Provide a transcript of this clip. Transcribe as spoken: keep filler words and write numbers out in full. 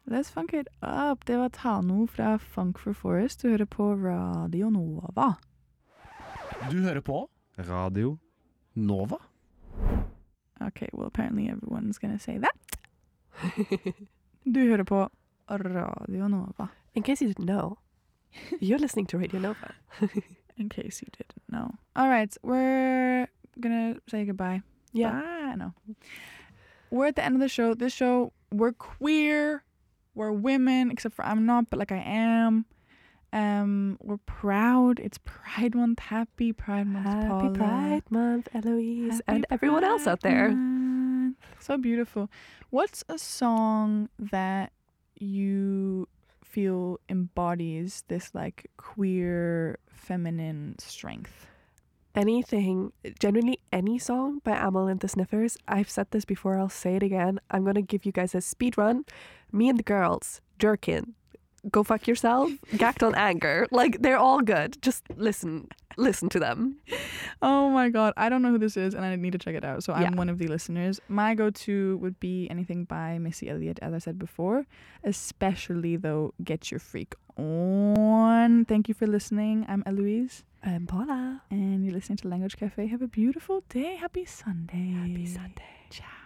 Let's funk it up. Det var Tano fra Funk for Forest. Du hører på Radio Nova. Du hører på Radio Nova. Okay, well apparently everyone's gonna say that. Du hører på Radio Nova. In case you didn't know, you're listening to Radio Nova. In case you didn't know. All right, we're gonna say goodbye. Yeah. Bye. No. We're at the end of the show. This show, we're queer. We're women, except for I'm not, but like I am. Um, we're proud. It's Pride Month. Happy Pride Month, Happy Paula. Pride Month, Eloise, Happy and everyone else out Pride there. Month. So beautiful. What's a song that you feel embodies this like queer feminine strength? Anything, genuinely any song by Amal and the Sniffers. I've said this before, I'll say it again. I'm going to give you guys a speed run. Me and the Girls, Jerkin, Go Fuck Yourself, Gacked on Anger. Like, they're all good. Just listen, listen to them. Oh my god, I don't know who this is and I need to check it out. So I'm Yeah. one of the listeners. My go-to would be anything by Missy Elliott, as I said before. Especially though, Get Your Freak On. Thank you for listening. I'm Eloise. I'm Paula. And you're listening to Language Cafe. Have a beautiful day. Happy Sunday. Happy Sunday. Ciao.